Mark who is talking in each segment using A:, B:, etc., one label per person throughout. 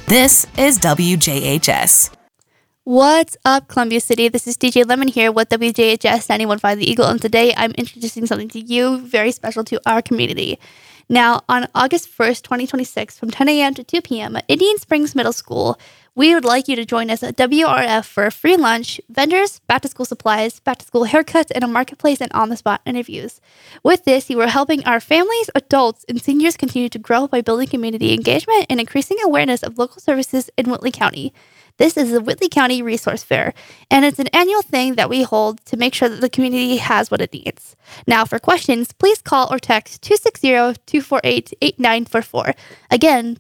A: This is WJHS.
B: What's up, Columbia City? This is DJ Lemon here with WJHS 91.5 The Eagle, and today I'm introducing something to you very special to our community. Now, on August 1st, 2026, from 10 a.m. to 2 p.m. at Indian Springs Middle School, we would like you to join us at WRF for a free lunch, vendors, back-to-school supplies, back-to-school haircuts, and a marketplace and on-the-spot interviews. With this, you are helping our families, adults, and seniors continue to grow by building community engagement and increasing awareness of local services in Whitley County. This is the Whitley County Resource Fair, and it's an annual thing that we hold to make sure that the community has what it needs. Now, for questions, please call or text 260-248-8944. Again,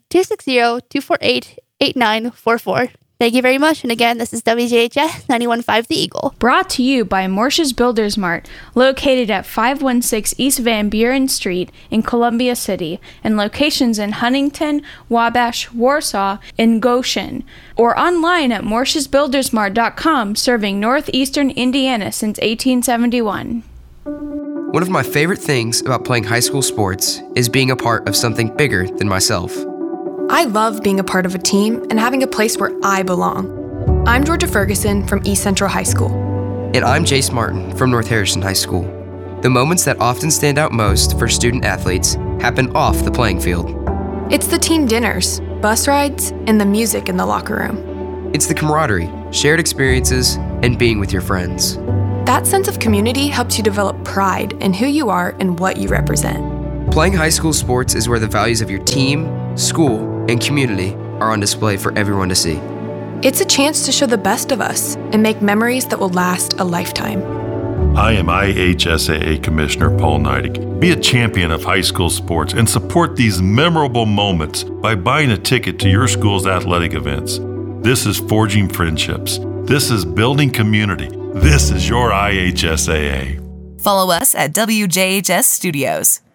B: 260-248-8944. Thank you very much. And again, this is WJHS 91.5 The Eagle.
C: Brought to you by Morsha's Builders Mart, located at 516 East Van Buren Street in Columbia City, and locations in Huntington, Wabash, Warsaw, and Goshen, or online at morshasbuildersmart.com, serving northeastern Indiana since 1871.
D: One of my favorite things about playing high school sports is being a part of something bigger than myself.
E: I love being a part of a team and having a place where I belong. I'm Georgia Ferguson from East Central High School.
D: And I'm Jace Martin from North Harrison High School. The moments that often stand out most for student athletes happen off the playing field.
E: It's the team dinners, bus rides, and the music in the locker room.
D: It's the camaraderie, shared experiences, and being with your friends.
E: That sense of community helps you develop pride in who you are and what you represent.
D: Playing high school sports is where the values of your team, school, and community are on display for everyone to see.
E: It's a chance to show the best of us and make memories that will last a lifetime.
F: I am IHSAA Commissioner Paul Neidig. Be a champion of high school sports and support these memorable moments by buying a ticket to your school's athletic events. This is forging friendships. This is building community. This is your IHSAA.
A: Follow us at WJHS Studios.